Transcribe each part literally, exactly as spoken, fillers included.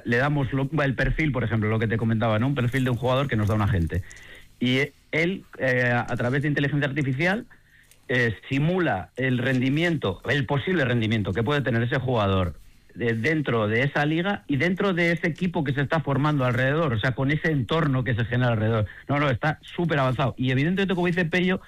le damos lo, el perfil, por ejemplo, lo que te comentaba, ¿no? Un perfil de un jugador que nos da un agente. Y él, eh, a través de inteligencia artificial, eh, simula el rendimiento, el posible rendimiento que puede tener ese jugador de, dentro de esa liga y dentro de ese equipo que se está formando alrededor, o sea, con ese entorno que se genera alrededor. No, no, está súper avanzado. Y evidentemente, como dice Pello,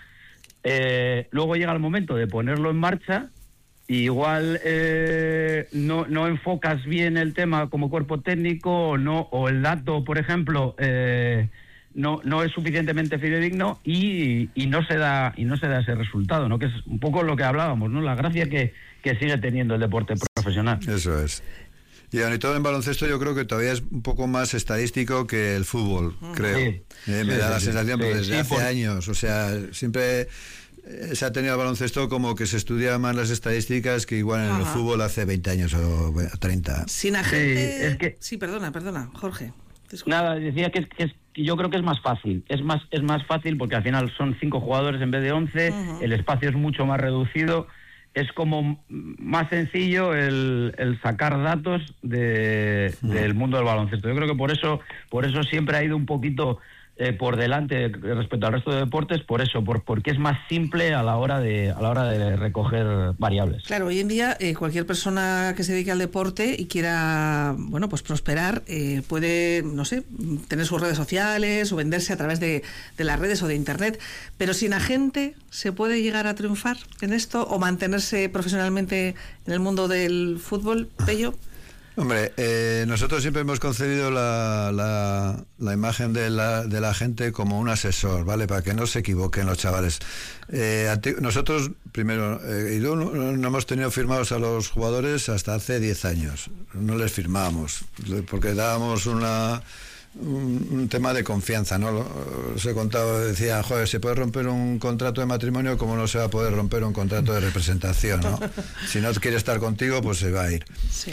eh, luego llega el momento de ponerlo en marcha. Y igual eh, no, no enfocas bien el tema como cuerpo técnico, o no, o el dato, por ejemplo, eh, no, no es suficientemente fidedigno y, y no se da y no se da ese resultado, ¿no? Que es un poco lo que hablábamos, ¿no? La gracia que, que sigue teniendo el deporte profesional. Eso es. Y sobre todo en baloncesto yo creo que todavía es un poco más estadístico que el fútbol, creo. Sí. Eh, me sí, da sí, la sensación, sí, pues desde sí, hace por... años, o sea, siempre se ha tenido el baloncesto como que se estudia más las estadísticas que igual en Ajá. el fútbol hace veinte años o treinta. Sin agente... Sí, es que... sí, perdona, perdona, Jorge. Nada, decía que, es, que es, yo creo que es más fácil, es más, es más fácil porque al final son cinco jugadores en vez de once, uh-huh. el espacio es mucho más reducido, es como más sencillo el, el sacar datos de, uh-huh. del mundo del baloncesto. Yo creo que por eso, por eso siempre ha ido un poquito eh, por delante respecto al resto de deportes, por eso, por, porque es más simple a la hora de a la hora de recoger variables. Claro, hoy en día eh, cualquier persona que se dedique al deporte y quiera, bueno, pues prosperar, eh, puede, no sé, tener sus redes sociales o venderse a través de, de las redes o de internet, pero sin agente ¿se puede llegar a triunfar en esto o mantenerse profesionalmente en el mundo del fútbol, Pello? Hombre, eh, nosotros siempre hemos concebido la, la, la imagen de la, de la gente como un asesor, ¿vale? Para que no se equivoquen los chavales. Eh, nosotros, primero, eh, no, no hemos tenido firmados a los jugadores hasta hace diez años. No les firmábamos, porque dábamos una... Un, un tema de confianza, ¿no? Os he contado, decía, joder, se puede romper un contrato de matrimonio, como no se va a poder romper un contrato de representación, ¿no? Si no quiere estar contigo, pues se va a ir. Sí.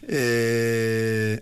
Eh,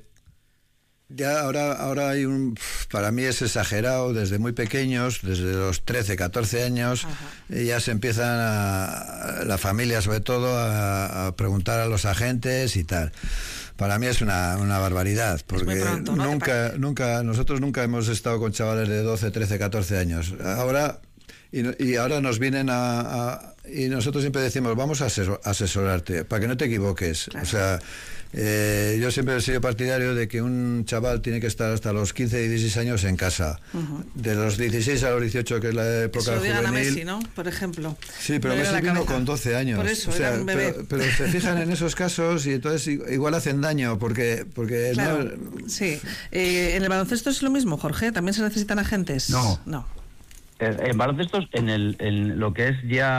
ya ahora, ahora hay un, para mí es exagerado, desde muy pequeños, desde los trece, catorce años, eh, ya se empiezan a, la familia sobre todo, a, a preguntar a los agentes y tal. Para mí es una, una barbaridad, porque pronto, ¿no? nunca, nunca, nosotros nunca hemos estado con chavales de doce, trece, catorce años. Ahora, y, y ahora nos vienen a, a, y nosotros siempre decimos, vamos a asesor, asesorarte, para que no te equivoques. Claro. O sea, eh, yo siempre he sido partidario de que un chaval tiene que estar hasta los quince, dieciséis años en casa. Uh-huh. De los dieciséis a los dieciocho, que es la época juvenil. Eso digan a Messi, ¿no? Por ejemplo. Sí, pero Messi vino con doce años. Por eso, o sea, era un bebé. Pero, pero se fijan en esos casos y entonces igual hacen daño, porque... porque claro, no... sí. Eh, ¿En el baloncesto es lo mismo, Jorge? ¿También se necesitan agentes? No. No. En baloncesto, en, el, en lo que es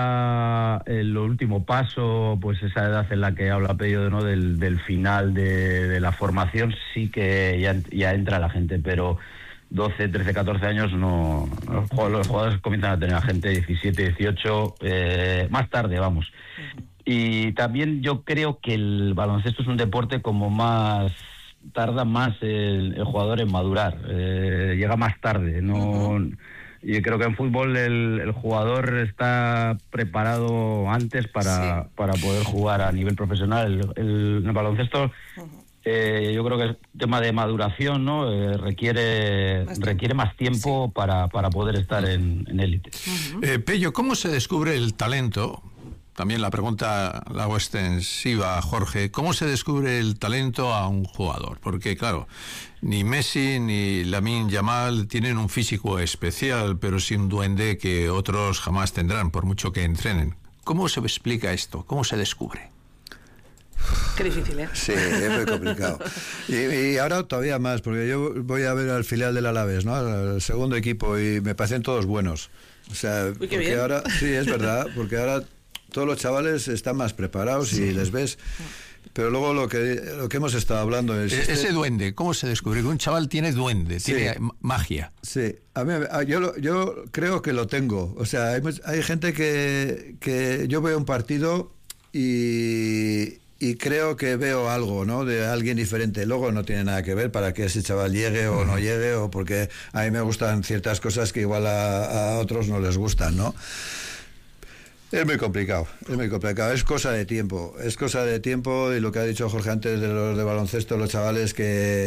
ya el último paso, pues esa edad en la que habla Pello, ¿no? del, del final de, de la formación, sí que ya, ya entra la gente, pero doce, trece, catorce años no, los jugadores, los jugadores comienzan a tener a gente diecisiete, dieciocho, eh, más tarde, vamos. Y también yo creo que el baloncesto es un deporte como más... tarda más el, el jugador en madurar, eh, llega más tarde, no... Uh-huh. Y creo que en fútbol el, el jugador está preparado antes para, sí. para poder jugar a nivel profesional. El, el, el baloncesto, uh-huh. eh, yo creo que el tema de maduración, ¿no? Eh, requiere, más requiere más tiempo sí. para, para poder estar en, en élite. Uh-huh. Eh, Pello, ¿cómo se descubre el talento? También la pregunta la hago extensiva a Jorge. ¿Cómo se descubre el talento a un jugador? Porque, claro, ni Messi ni Lamine Yamal tienen un físico especial, pero sí un duende que otros jamás tendrán, por mucho que entrenen. ¿Cómo se explica esto? ¿Cómo se descubre? Qué difícil, ¿eh? Sí, es muy complicado. Y, y ahora todavía más, porque yo voy a ver al filial del Alavés, ¿no? Al segundo equipo, y me parecen todos buenos. O sea, Uy, porque bien. ahora, sí, es verdad, porque ahora todos los chavales están más preparados sí. y les ves. Pero luego lo que lo que hemos estado hablando es... Ese este... duende, ¿cómo se descubre? Que un chaval tiene duende, sí. tiene magia. Sí, a mí, yo, yo creo que lo tengo. O sea, hay, hay gente que, que yo veo un partido y... y creo que veo algo, ¿no? De alguien diferente. Luego no tiene nada que ver para que ese chaval llegue o no llegue, o porque a mí me gustan ciertas cosas que igual a, a otros no les gustan, ¿no? Es muy complicado, es muy complicado, es cosa de tiempo, es cosa de tiempo, y lo que ha dicho Jorge antes de los de baloncesto, los chavales que